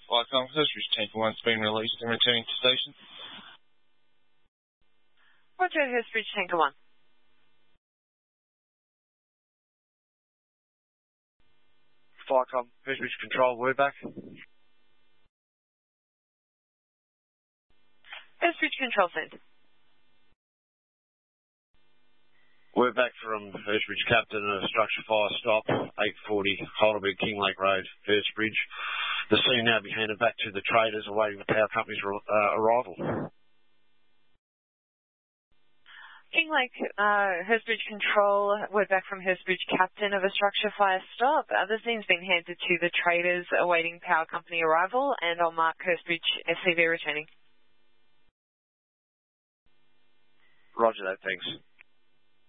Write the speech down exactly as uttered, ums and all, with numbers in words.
Flycom, Hurstbridge Tanker one's been released and returning to station. Roger, Hurstbridge Tanker one. Flycom, Hurstbridge Control, we're back. Hurstbridge Control Centre. We're back from Hurstbridge Captain, a structure fire stop, eight forty Heidelberg King Lake Road, Hurstbridge. The scene now be handed back to the traders awaiting the power company's uh, arrival. King Lake, uh, Hurstbridge Control, we're back from Hurstbridge Captain of a structure fire stop. Uh, the scene's been handed to the traders awaiting power company arrival, and I'll mark Hurstbridge S C V returning. Roger that, thanks.